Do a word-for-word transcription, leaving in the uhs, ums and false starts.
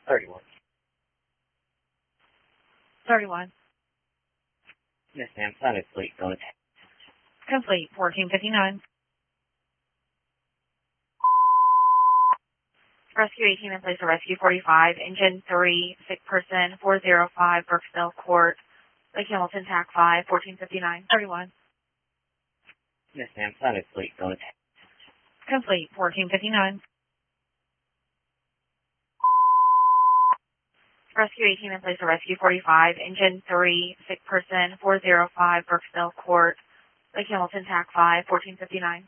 thirty-one. thirty-one. Yes, ma'am. Sounded complete. Going to Complete. fourteen fifty-nine. Rescue eighteen in place of Rescue forty-five. Engine three, sick person, four oh five, Brooksville Court. Lake Hamilton, T A C five, fourteen fifty-nine. thirty-one. Yes, ma'am. Sounded complete. Going to Complete. fourteen fifty-nine. Rescue eighteen in place of Rescue forty-five. Engine three, sick person, four oh five, Brooksville Court. Lake Hamilton, T A C five, fourteen fifty-nine.